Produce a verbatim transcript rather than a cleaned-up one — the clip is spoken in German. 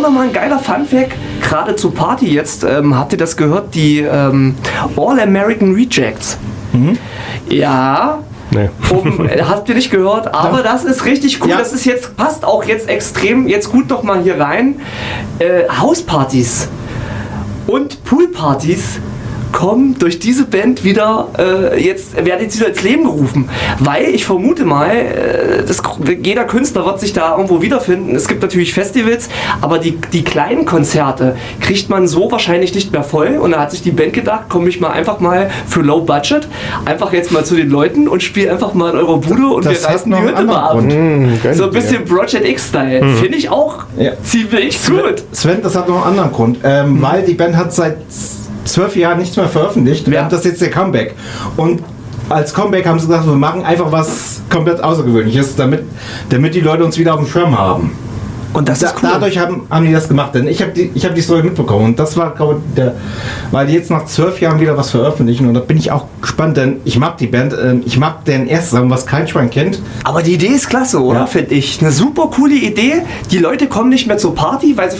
nochmal ein geiler Funfact, gerade zur Party jetzt, ähm, habt ihr das gehört, die ähm, All-American Rejects? Mhm. Ja... Nee. Um, habt ihr nicht gehört, aber ja. Das ist richtig cool. Ja. Das ist jetzt, passt auch jetzt extrem, jetzt gut noch mal hier rein. Äh, Hauspartys und Poolpartys kommen durch diese Band wieder, äh, jetzt werden jetzt wieder ins Leben gerufen. Weil ich vermute mal, äh, das, jeder Künstler wird sich da irgendwo wiederfinden. Es gibt natürlich Festivals, aber die, die kleinen Konzerte kriegt man so wahrscheinlich nicht mehr voll. Und da hat sich die Band gedacht, komme ich mal einfach mal für Low Budget, einfach jetzt mal zu den Leuten und spiele einfach mal in eurer Bude und das wir reißen die Hütte mal ab. Mmh, so ein bisschen Project X-Style. Mmh. Finde ich auch ja. ziemlich Sven, gut. Sven, das hat noch einen anderen Grund. Ähm, mhm. Weil die Band hat seit zwölf Jahren nichts mehr veröffentlicht. Ja. Das ist jetzt der Comeback. Und als Comeback haben sie gesagt, wir machen einfach was komplett Außergewöhnliches, damit, damit die Leute uns wieder auf dem Schirm haben. Und das ist da, cool. Dadurch haben, haben die das gemacht, denn ich habe die, ich hab die Story mitbekommen und das war, glaube ich, der, weil die jetzt nach zwölf Jahren wieder was veröffentlichen und da bin ich auch gespannt, denn ich mag die Band, äh, ich mag deren erstes Song, was kein Schwein kennt. Aber die Idee ist klasse, oder? Ja. Finde ich. Eine super coole Idee. Die Leute kommen nicht mehr zur Party, weil sie